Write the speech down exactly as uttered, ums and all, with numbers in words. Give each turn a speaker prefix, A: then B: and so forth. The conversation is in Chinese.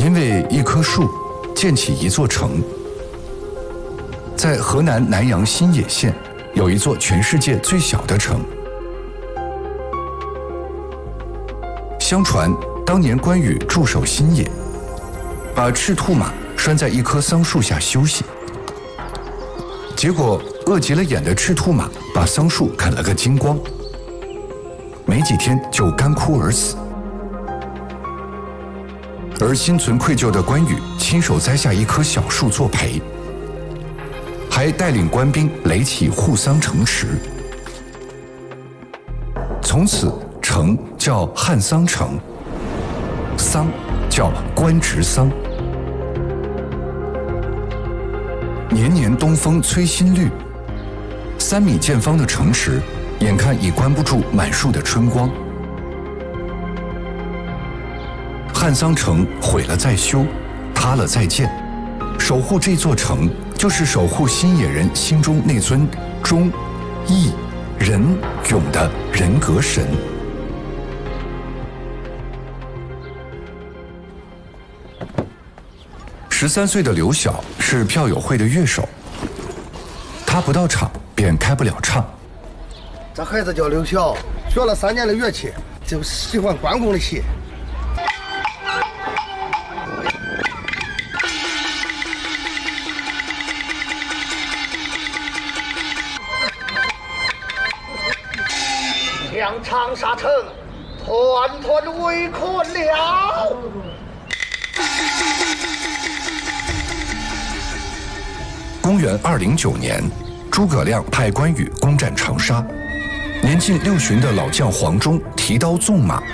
A: 因为一棵树建起一座城。在河南南阳新野县有一座全世界最小的城。相传当年关羽驻守新野，把赤兔马拴在一棵桑树下休息，结果饿急了眼的赤兔马把桑树啃了个精光，没几天就干枯而死。而心存愧疚的关羽亲手栽下一棵小树作陪，还带领官兵垒起护桑城池，从此城叫汉桑城，桑叫官职桑。年年东风吹新绿，三米见方的城池，眼看已关不住满树的春光。汉桑城毁了再修，塌了再建，守护这座城，就是守护新野人心中那尊忠、义、仁、勇的人格神。十三岁的刘晓是票友会的乐手，他不到场便开不了唱。
B: 这孩子叫刘晓，学了三年的乐器，就喜欢关公的戏。
C: 将长沙城团团围困了。
A: 公元二零九年，诸葛亮派关羽攻占长沙，年近六旬的老将黄忠提刀纵马